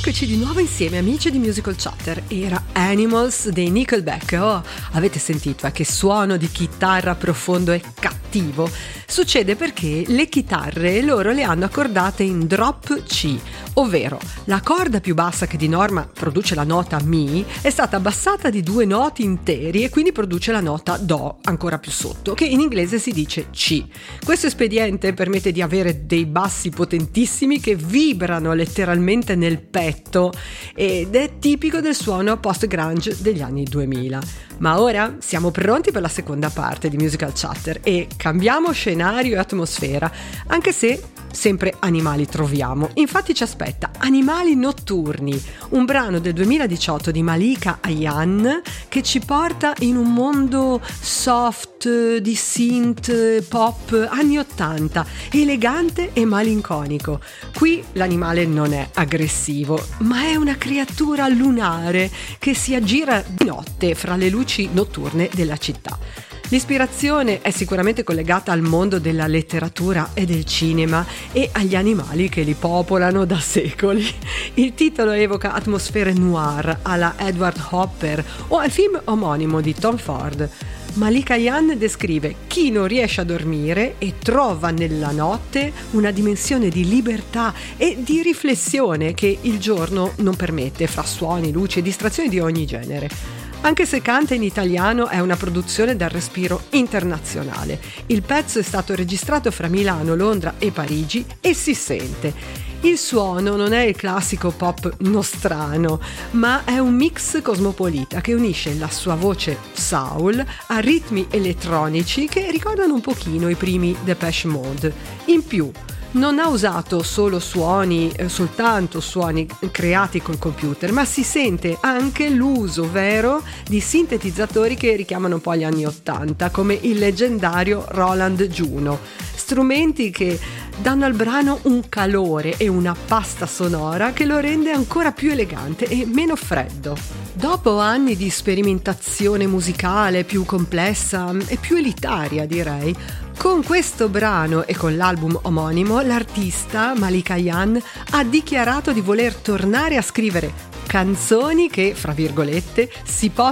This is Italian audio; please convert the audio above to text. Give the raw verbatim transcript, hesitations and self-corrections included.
Eccoci di nuovo insieme amici di Musical Chatter. Era Animals dei Nickelback. Oh, avete sentito eh, che suono di chitarra profondo e cattivo? Succede perché le chitarre loro le hanno accordate in drop C, ovvero la corda più bassa che di norma produce la nota Mi è stata abbassata di due noti interi e quindi produce la nota Do ancora più sotto, che in inglese si dice C. Questo espediente permette di avere dei bassi potentissimi che vibrano letteralmente nel petto ed è tipico del suono post-grunge degli anni duemila. Ma ora siamo pronti per la seconda parte di Musical Chatter e cambiamo scenario e atmosfera, anche se sempre animali troviamo. Infatti ci aspetta Animali notturni, un brano del duemiladiciotto di Malika Ayane che ci porta in un mondo soft di synth pop anni ottanta, elegante e malinconico. Qui l'animale non è aggressivo, ma è una creatura lunare che si aggira di notte fra le luci notturne della città. L'ispirazione è sicuramente collegata al mondo della letteratura e del cinema e agli animali che li popolano da secoli. Il titolo evoca atmosfere noir alla Edward Hopper o al film omonimo di Tom Ford. Malika Ayane descrive chi non riesce a dormire e trova nella notte una dimensione di libertà e di riflessione che il giorno non permette, fra suoni, luci e distrazioni di ogni genere. Anche se canta in italiano, è una produzione dal respiro internazionale. Il pezzo è stato registrato fra Milano, Londra e Parigi e si sente. Il suono non è il classico pop nostrano, ma è un mix cosmopolita che unisce la sua voce soul a ritmi elettronici che ricordano un pochino i primi Depeche Mode. In più, non ha usato solo suoni, eh, soltanto suoni creati col computer, ma si sente anche l'uso vero di sintetizzatori che richiamano un po' gli anni ottanta, come il leggendario Roland Juno. Strumenti che danno al brano un calore e una pasta sonora che lo rende ancora più elegante e meno freddo. Dopo anni di sperimentazione musicale più complessa e più elitaria, direi, con questo brano e con l'album omonimo, l'artista Malika Ayane ha dichiarato di voler tornare a scrivere canzoni che, fra virgolette, si possono